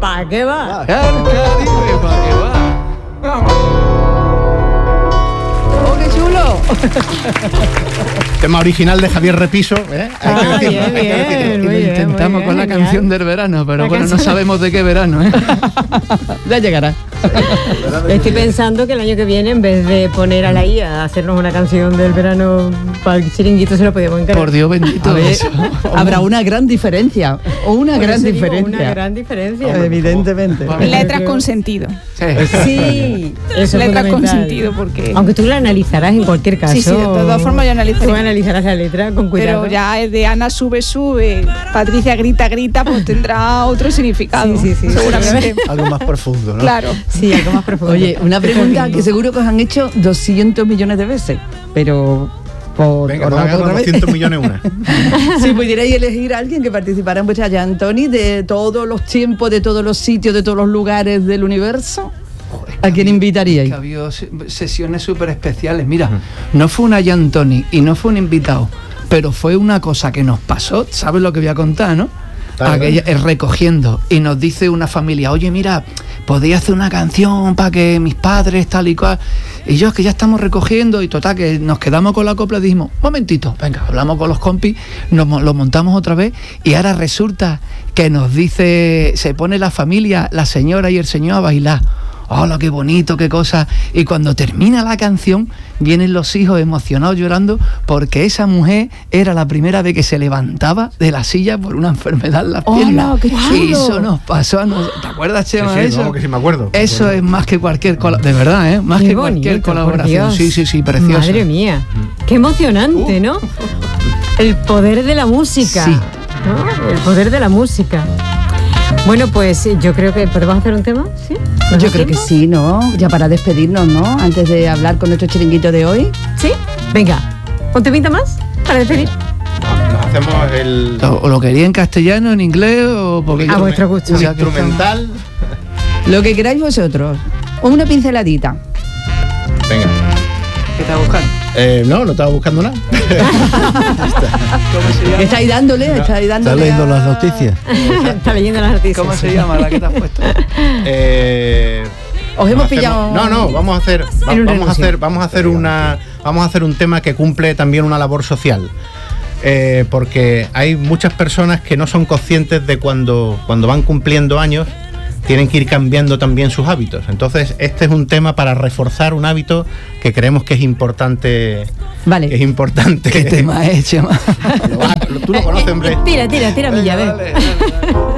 ¿Para qué va? Al Caribe, ¿para qué va? Vamos. ¡Oh, qué chulo! Tema original de Javier Repiso, ¿eh? Hay que decirlo, hay que decirlo. Y lo intentamos con la canción del verano, pero bueno, no sabemos de qué verano, ¿eh? Ya llegará. Estoy pensando que el año que viene, en vez de poner a la IA a hacernos una canción del verano para el chiringuito, se lo podíamos encargar. Por Dios bendito. A ver, eso. habrá una gran diferencia. Una gran diferencia. Una gran diferencia. Evidentemente. Letras con sentido. Sí, eso es Letras con fundamental. sentido, porque... Aunque tú la analizarás en cualquier caso. Sí, de todas formas yo analizaré. Tú analizarás la letra con cuidado. Pero ya es de Ana sube, Patricia grita, pues tendrá otro significado. Sí, seguramente. Algo más profundo, ¿no? Claro. Sí, algo más profundo. Oye, una pregunta que seguro que os han hecho 200 millones de veces, pero... Venga, nos agarran 200 millones una. Si pudierais elegir a alguien que participara en vuestra Antoni de todos los tiempos, de todos los sitios, de todos los lugares del universo, ¿a quién invitaríais? Que había sesiones súper especiales. Mira, no fue una Yantoni y no fue un invitado, pero fue una cosa que nos pasó. ¿Sabes lo que voy a contar, no? Aquella, recogiendo, y nos dice una familia, oye, mira, podía hacer una canción para que mis padres tal y cual, y yo es que ya estamos recogiendo, y total que nos quedamos con la copla y dijimos, momentito, venga, hablamos con los compis, lo montamos otra vez, y ahora resulta que nos dice, se pone la familia, la señora y el señor a bailar. ¡Hola, qué bonito, qué cosa! Y cuando termina la canción, vienen los hijos emocionados llorando porque esa mujer era la primera vez que se levantaba de la silla por una enfermedad en las piernas. ¡Hola, qué chulo! Y eso nos pasó a nosotros. ¿Te acuerdas, Chema, de eso? No, que sí me acuerdo. Eso es más que cualquier de verdad, ¿eh? Más Qué que bonito, cualquier por colaboración. Dios. Sí, precioso. Madre mía, qué emocionante, ¿no? El poder de la música. Sí. ¿No? El poder de la música. Bueno, pues yo creo que podemos hacer un tema, ¿sí? Yo creo que sí, ¿no? Ya para despedirnos, ¿no? Antes de hablar con nuestro chiringuito de hoy. ¿Sí? Venga, ¿un temita más para despedir? Nos hacemos el ¿O lo quería en castellano, en inglés o porque A vuestro gusto. un instrumental. Lo que queráis vosotros. Una pinceladita. Venga. ¿Qué estás buscando? No estaba buscando nada. ¿Cómo se llama? Estáis dándole. ¿Estás leyendo las noticias? Está leyendo las noticias. ¿Cómo se llama la que te has puesto? Os hemos pillado. No, vamos a hacer un tema que cumple también una labor social. Porque hay muchas personas que no son conscientes de cuando van cumpliendo años tienen que ir cambiando también sus hábitos. Entonces, este es un tema para reforzar un hábito que creemos que es importante. Vale. Que es importante. ¿Qué tema es, Chema? Tú lo conoces, hombre. Tira, milla, a ver. Dale.